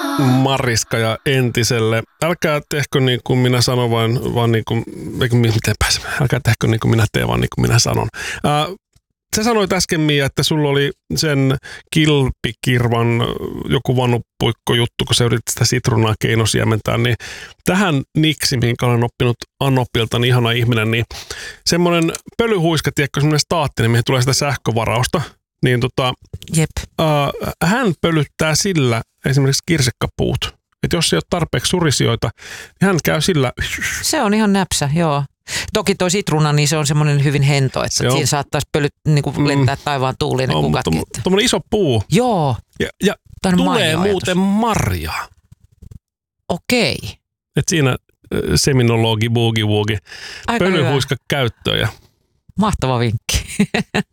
Mariska ja Entiselle. Älkää tehkö niin kuin minä sanon, vaan niin kuin, älkää tehkö niin kuin minä teen, vaan niin kuin minä sanon. Sä sanoit äsken, Mia, että sulla oli sen kilpikirvan joku vanupuikko-juttu, kun sä yritit sitä sitruunaa keinosiementää, niin tähän niksi, minkä olen oppinut Annopilta, niin ihana ihminen, niin semmoinen pölyhuiska, tiedätkö, semmoinen staattinen, mihin tulee sitä sähkövarausta, niin Jep. Hän pölyttää sillä esimerkiksi kirsikkapuut. Että jos ei ole tarpeeksi surisioita, niin hän käy sillä. Se on ihan näpsä, joo. Toki toi sitruuna, niin se on semmoinen hyvin hento, että siinä saattaisi lentää taivaan tuuliin ne kukatkin. Tuommoinen iso puu. Joo. Ja tulee muuten marjaa. Okei. Et siinä seminologi, boogie woogie, pölyhuiska käyttöön. Mahtava vinkki.